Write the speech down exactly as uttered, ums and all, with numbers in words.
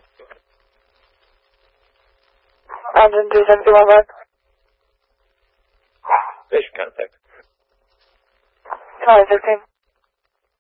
And then do something like that. Fish contact. Sorry, it's okay.